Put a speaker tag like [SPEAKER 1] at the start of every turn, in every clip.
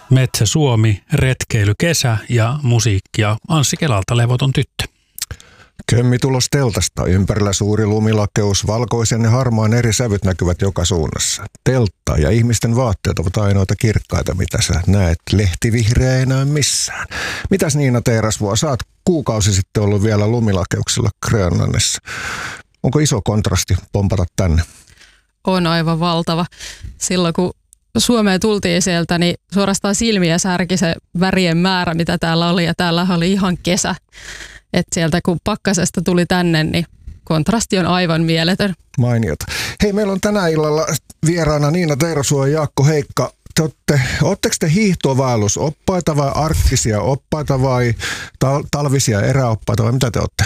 [SPEAKER 1] Metsä Suomi, retkeily, kesä ja musiikkia. Anssi Kelalta Levoton tyttö.
[SPEAKER 2] Kömmi tulos teltasta. Ympärillä suuri lumilakeus, valkoisen ja harmaan eri sävyt näkyvät joka suunnassa. Teltta ja ihmisten vaatteet ovat ainoita kirkkaita, mitä sä näet. Lehtivihreä ei näy missään. Mitäs Niina Teerasvuo, sä oot kuukausi sitten ollut vielä lumilakeuksella Grönlannissa. Onko iso kontrasti pompata tänne?
[SPEAKER 3] On aivan valtava. Silloin kun Suomeen tultiin sieltä, niin suorastaan silmiä särki se värien määrä, mitä täällä oli. Ja täällä oli ihan kesä. Että sieltä kun pakkasesta tuli tänne, niin kontrasti on aivan mieletön.
[SPEAKER 2] Mainiota. Hei, meillä on tänä illalla vieraana Niina Teerasvuo ja Jaakko Heikka. Oletteko te hiihtovaellusoppaita vai arktisia oppaita vai talvisia eräoppaita vai mitä te olette?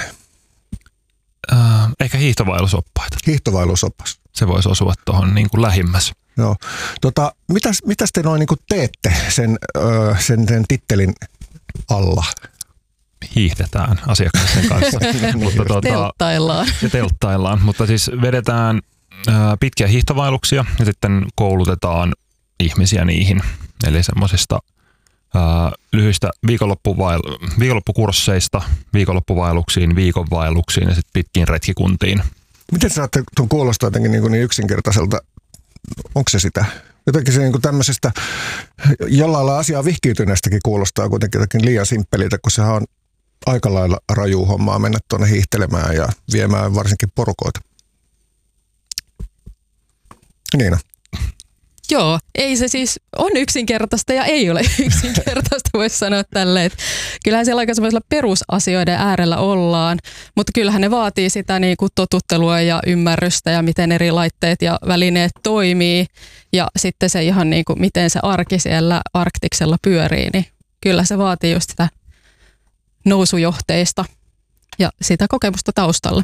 [SPEAKER 4] Ehkä hiihtovaellusoppaita.
[SPEAKER 2] Hiihtovaellusoppas.
[SPEAKER 4] Se voisi osua tuohon niin kuin lähimmäs.
[SPEAKER 2] Joo. Mitäs te noin niin kuin teette sen tittelin alla?
[SPEAKER 4] Hiihdetään asiakkaiden kanssa. Mutta telttaillaan. Mutta siis vedetään pitkiä hiihtovaelluksia ja sitten koulutetaan ihmisiä niihin. Eli semmoisista lyhyistä viikonloppukursseista, viikonloppuvaelluksiin, viikonvaelluksiin ja sitten pitkiin retkikuntiin.
[SPEAKER 2] Miten saatte tuon kuulostaa jotenkin niin yksinkertaiselta? Onko se sitä? Jotenkin se niin kuin tämmöisestä jollain lailla asiaa vihkiytyneestäkin kuulostaa kuitenkin jotenkin liian simppeliltä, kun sehän on aika lailla raju hommaa mennä tuonne hiihtelemään ja viemään varsinkin porukoita. Niina.
[SPEAKER 3] Joo, ei se siis on yksinkertaista ja ei ole yksinkertaista, voisi sanoa tälleen. Kyllähän siellä aika semmoisella perusasioiden äärellä ollaan, mutta kyllähän ne vaatii sitä niin kuin totuttelua ja ymmärrystä ja miten eri laitteet ja välineet toimii. Ja sitten se ihan niin kuin miten se arki siellä arktiksella pyörii, niin kyllä se vaatii just sitä nousujohteista ja sitä kokemusta taustalla.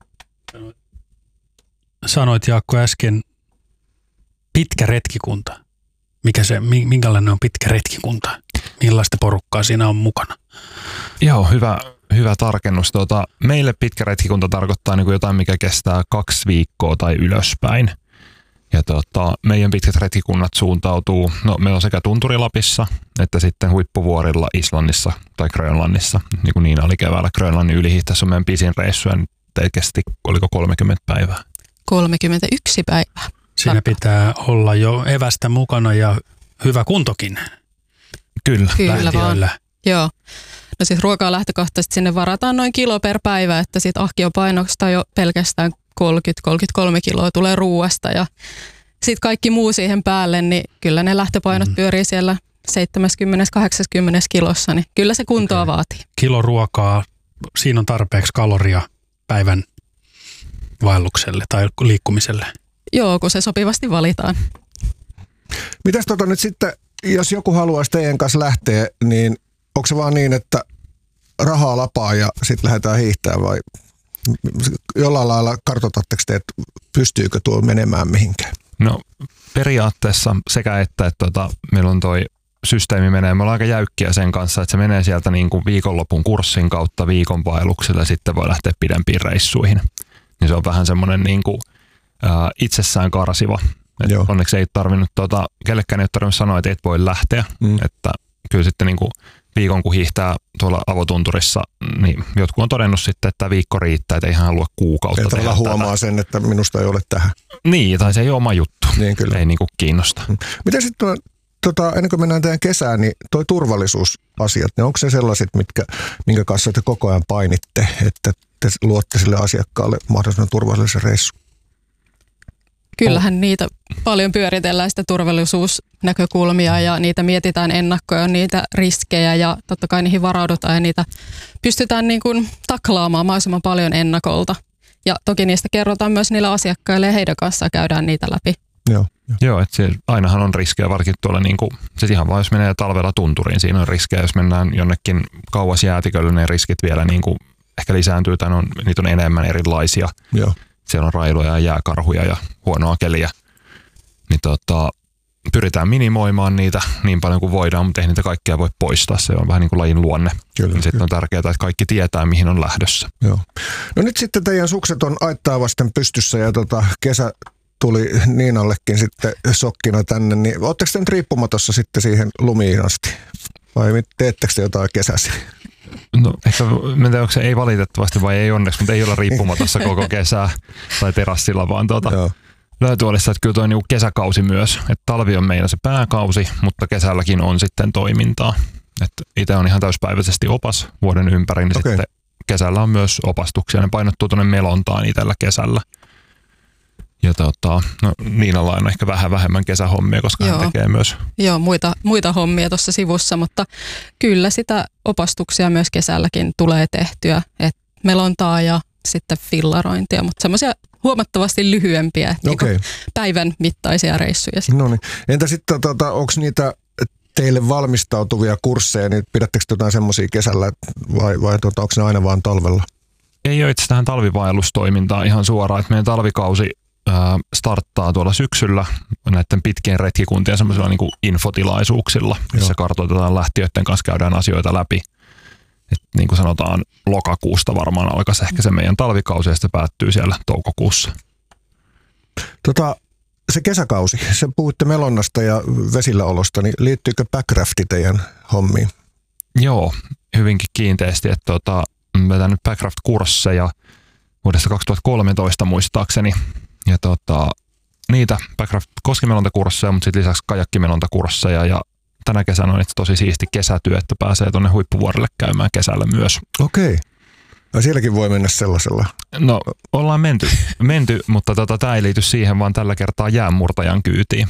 [SPEAKER 1] Sanoit Jaakko äsken, pitkä retkikunta. Minkälainen on pitkä retkikunta? Millaista porukkaa siinä on mukana?
[SPEAKER 4] Joo, hyvä tarkennus. Meille pitkä retkikunta tarkoittaa niin kuin jotain, mikä kestää 2 viikkoa tai ylöspäin. Ja meidän pitkät retkikunnat suuntautuu, meillä on sekä Tunturilapissa että sitten huippuvuorilla Islannissa tai Grönlannissa. Niin kuin Niina oli keväällä Grönlannin ylihiihtäessä on meidän pisin reissu ja kesti, oliko 30 päivää?
[SPEAKER 3] 31 päivää.
[SPEAKER 1] Siinä pitää olla jo evästä mukana ja hyvä kuntokin.
[SPEAKER 4] Kyllä
[SPEAKER 3] vaan. Joo. No siis ruokaa lähtökohtaisesti sinne varataan noin kilo per päivä, että sit ahkiopainosta jo pelkästään 30-33 kiloa tulee ruuasta ja sitten kaikki muu siihen päälle, niin kyllä ne lähtöpainot pyörii siellä 70-80 kilossa, niin kyllä se kuntoa vaatii.
[SPEAKER 1] Kilo ruokaa, siinä on tarpeeksi kaloria päivän vaellukselle tai liikkumiselle.
[SPEAKER 3] Joo, kun se sopivasti valitaan.
[SPEAKER 2] Mitäs nyt sitten, jos joku haluaisi teidän kanssa lähteä, niin onko se vaan niin, että rahaa lapaa ja sitten lähdetään hiihtämään vai jollain lailla kartoitatteko te, että pystyykö tuo menemään mihinkään?
[SPEAKER 4] No periaatteessa sekä että meillä on toi systeemi menee, me ollaan aika jäykkiä sen kanssa, että se menee sieltä niin kuin viikonlopun kurssin kautta viikonvaellukselle ja sitten voi lähteä pidempiin reissuihin. Niin se on vähän semmoinen niin kuin itsessään karsiva. Onneksi ei tarvinnut, kellekään ei ole tarvinnut sanoa, että et voi lähteä. Että kyllä sitten niin kuin viikon kun hiihtää tuolla avotunturissa, niin jotkut on todennut sitten, että viikko riittää, että ei ihan halua kuukautta tehdä tätä.
[SPEAKER 2] Huomaa sen, että minusta ei ole tähän.
[SPEAKER 4] Niin, tai se ei ole oma juttu.
[SPEAKER 2] Niin, kyllä.
[SPEAKER 4] Ei niin kuin kiinnosta.
[SPEAKER 2] Miten sitten ennen kuin mennään teidän kesään, niin toi turvallisuusasiat, niin onko se sellaiset, minkä kanssa te koko ajan painitte, että te luotte sille asiakkaalle mahdollisimman turvallisen reissun?
[SPEAKER 3] Kyllähän niitä paljon pyöritellään sitä turvallisuusnäkökulmia ja niitä mietitään ennakkoon, niitä riskejä ja totta kai niihin varaudutaan ja niitä pystytään niin kuin taklaamaan mahdollisimman paljon ennakolta. Ja toki niistä kerrotaan myös niille asiakkaille ja heidän kanssaan käydään niitä läpi.
[SPEAKER 4] Joo, että ainahan on riskejä, varsinkin tuolla niinku, siis ihan vaan jos menee talvella tunturiin, siinä on riskejä, jos mennään jonnekin kauas jäätikölle, ne riskit vielä niinku ehkä lisääntyy tai niitä on enemmän erilaisia.
[SPEAKER 2] Joo.
[SPEAKER 4] Siellä on railoja ja jääkarhuja ja huonoa keliä. Niin pyritään minimoimaan niitä niin paljon kuin voidaan, mutta ei niitä kaikkea voi poistaa. Se on vähän niin kuin lajin luonne. Kyllä. Sitten on tärkeää, että kaikki tietää, mihin on lähdössä.
[SPEAKER 2] Joo. No nyt sitten teidän sukset on aittaa vasten pystyssä ja kesä tuli Niinallekin sitten shokkina tänne, niin ootteko te nyt riippumatossa sitten siihen lumiin asti? Vai teettekö te jotain kesäsi?
[SPEAKER 4] No ehkä, en tiedä, onko se ei valitettavasti vai ei onneksi, mutta ei olla riippumatossa koko kesää tai terassilla, vaan löytyolissa, että kyllä tuo niinku kesäkausi myös. Että talvi on meillä se pääkausi, mutta kesälläkin on sitten toimintaa. Että itse on ihan täyspäiväisesti opas vuoden ympäri, niin sitten kesällä on myös opastuksia. Ne painottuu tuonne Melontaan itsellä kesällä. Ja no Niinalla on ehkä vähän vähemmän kesähommia, koska hän tekee myös.
[SPEAKER 3] Joo, muita hommia tuossa sivussa, mutta kyllä sitä opastuksia myös kesälläkin tulee tehtyä. Et Melontaa ja sitten fillarointia, mutta semmoisia huomattavasti lyhyempiä niin päivän mittaisia reissuja.
[SPEAKER 2] No niin. Entä sitten, onko niitä teille valmistautuvia kursseja, niin pidättekö jotain semmoisia kesällä vai onko ne aina vaan talvella?
[SPEAKER 4] Ei ole itse tähän talvivailustoimintaan ihan suoraan, että meidän talvikausi starttaa tuolla syksyllä näiden pitkien retkikuntien semmoisilla niin kuin infotilaisuuksilla, missä kartoitetaan lähtiöiden kanssa, käydään asioita läpi. Et niin kuin sanotaan, lokakuusta varmaan alkaisi ehkä se meidän talvikausi ja sitten päättyy siellä toukokuussa.
[SPEAKER 2] Se kesäkausi, se puhutte Melonnasta ja vesilläolosta, niin liittyykö backrafti teidän hommiin?
[SPEAKER 4] Joo, hyvinkin kiinteästi. Että olen vetänyt backraft-kursseja vuodesta 2013 muistaakseni. Ja niitä backraft-koskimelontakursseja, mutta sitten lisäksi kajakkimelontakursseja ja tänä kesänä on itse tosi siisti kesätyö, että pääsee tuonne Huippuvuorelle käymään kesällä myös.
[SPEAKER 2] Okei. Ja sielläkin voi mennä sellaisella?
[SPEAKER 4] No, ollaan menty mutta tämä ei liity siihen, vaan tällä kertaa jäänmurtajan kyytiin.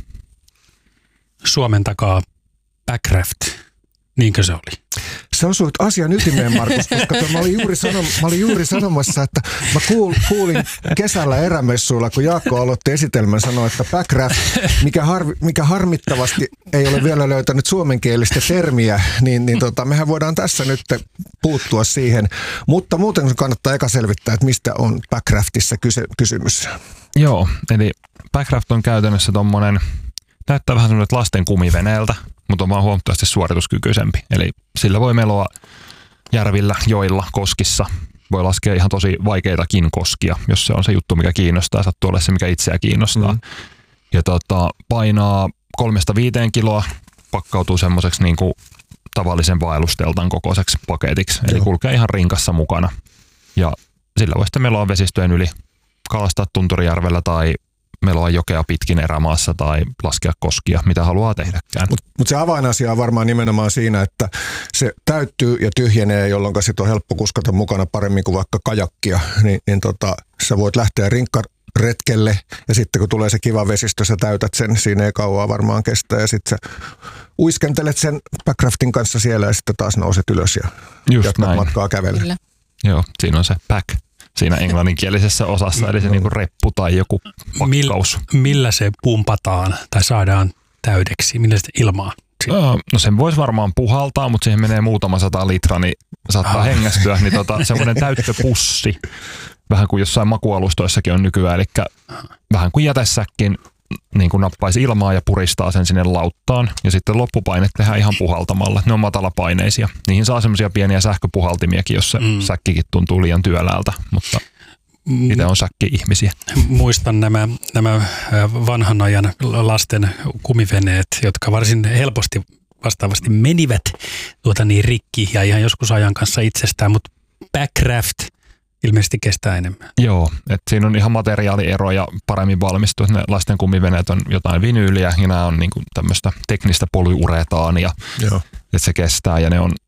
[SPEAKER 1] Suomen takaa backraft, niinkö se oli?
[SPEAKER 2] Sä osuit asian ytimeen, Markus, koska mä olin juuri sanomassa, että mä kuulin kesällä erämessuilla, kun Jaakko aloitti esitelmän, sanoi, että backraft, mikä harmittavasti ei ole vielä löytänyt suomenkielistä termiä, niin mehän voidaan tässä nyt puuttua siihen. Mutta muuten kannattaa eka selvittää, että mistä on backraftissa kysymys.
[SPEAKER 4] Joo, eli backraft on käytännössä tommonen, näyttää vähän semmoinen lasten kumiveneeltä, mutta on vaan huomattavasti suorituskykyisempi. Eli sillä voi meloa järvillä, joilla, koskissa. Voi laskea ihan tosi vaikeitakin koskia, jos se on se juttu, mikä kiinnostaa. Sattuu olla se, mikä itseä kiinnostaa. Ja painaa 3-5 kiloa, pakkautuu semmoiseksi niin kuin tavallisen vaellusteltan kokoiseksi paketiksi. Eli kulkee ihan rinkassa mukana. Ja sillä voi sitten meloa vesistöjen yli, kalastaa Tunturijärvellä tai meloa jokea pitkin erämaassa tai laskea koskia, mitä haluaa tehdäkään.
[SPEAKER 2] Mutta se avainasia on varmaan nimenomaan siinä, että se täyttyy ja tyhjenee, jolloin sit on helppo kuskata mukana paremmin kuin vaikka kajakkia. Niin sä voit lähteä rinkkaretkelle ja sitten kun tulee se kiva vesistö, sä täytät sen, siinä ei kauaa varmaan kestä ja sitten sä uiskentelet sen backraftin kanssa siellä ja sitten taas nouset ylös ja jatkat matkaa kävellä.
[SPEAKER 3] Kyllä.
[SPEAKER 4] Joo, siinä on se pack. Siinä englanninkielisessä osassa, eli se niinku reppu tai joku pakkaus.
[SPEAKER 1] Millä se pumpataan tai saadaan täydeksi? Millä se ilmaa?
[SPEAKER 4] No sen voisi varmaan puhaltaa, mutta siihen menee muutama 100 litraa, niin saattaa hengästyä. Niin semmoinen täyttöpussi, vähän kuin jossain makualustoissakin on nykyään, eli vähän kuin jätesäkkin niin kuin nappaisi ilmaa ja puristaa sen sinne lauttaan. Ja sitten loppupainet tehdään ihan puhaltamalla. Ne on matalapaineisia. Niihin saa semmoisia pieniä sähköpuhaltimiakin, jos se säkkikin tuntuu liian työläältä, mutta itse on säkki-ihmisiä.
[SPEAKER 1] Muistan nämä vanhan ajan lasten kumiveneet, jotka varsin helposti vastaavasti menivät rikki ja ihan joskus ajan kanssa itsestään, mutta backraft ilmeisesti kestää enemmän.
[SPEAKER 4] Joo, että siinä on ihan materiaaliero ja paremmin valmistu. Ne lasten kumiveneet on jotain vinyyliä ja nämä on niinku tämmöistä teknistä polyuretaania, että se kestää ja ne on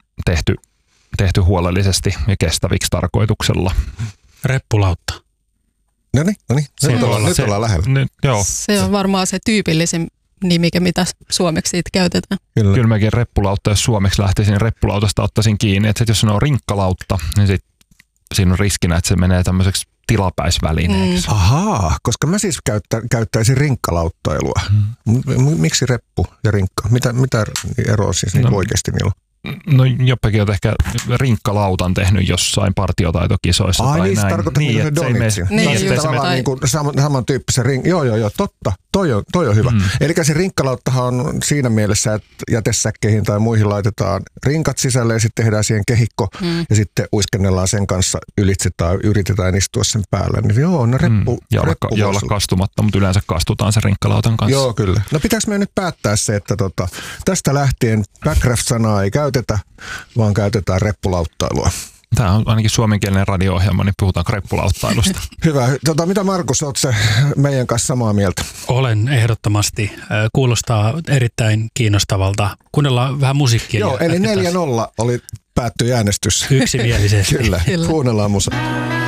[SPEAKER 4] tehty huolellisesti ja kestäviksi tarkoituksella.
[SPEAKER 1] Reppulautta.
[SPEAKER 2] No niin. Nyt ollaan lähellä.
[SPEAKER 3] Se on varmaan se tyypillisin nimike, mitä suomeksi siitä käytetään.
[SPEAKER 4] Kyllä mäkin reppulautta, jos suomeksi lähtisin, niin reppulautasta ottaisin kiinni. Että jos se on rinkkalautta, niin sitten siinä on riskinä, että se menee tämmöiseksi tilapäisvälineeksi.
[SPEAKER 2] Ahaa, koska mä siis käyttäisin rinkkalauttailua. Miksi reppu ja rinkka? Mitä eroa siis oikeasti niillä on?
[SPEAKER 4] No Joppekin on ehkä rinkkalautan tehnyt jossain partiotaitokisoissa.
[SPEAKER 2] Ai
[SPEAKER 4] tai
[SPEAKER 2] niin,
[SPEAKER 4] näin.
[SPEAKER 2] tarkoittaa
[SPEAKER 4] Niin,
[SPEAKER 2] se donitsi.
[SPEAKER 3] Niin,
[SPEAKER 2] Tavallaan niin kuin samantyyppisen joo, totta. Toi on hyvä. Eli se rinkkalauttahan on siinä mielessä, että jätesäkkeihin tai muihin laitetaan rinkat sisälle ja sitten tehdään siihen kehikko ja sitten uiskennellaan sen kanssa ylitse tai yritetään istua sen päällä. Niin joo, no
[SPEAKER 4] ja olla kastumatta, mutta yleensä kastutaan sen rinkkalautan kanssa.
[SPEAKER 2] Joo, kyllä. No pitääkö me nyt päättää se, että tästä lähtien backraft-sanaa ei käytetä, vaan käytetään reppulauttailua.
[SPEAKER 4] Tämä on ainakin suomenkielinen radio-ohjelma, niin puhutaan reppulauttailusta.
[SPEAKER 2] Hyvä. Mitä Markus, oletko se meidän kanssa samaa mieltä?
[SPEAKER 1] Olen ehdottomasti. Kuulostaa erittäin kiinnostavalta. Kuunnellaan vähän musiikkia.
[SPEAKER 2] Joo, eli 4-0 päättyi äänestys.
[SPEAKER 1] Yksimielisesti.
[SPEAKER 2] Kyllä, kuunnellaan musa.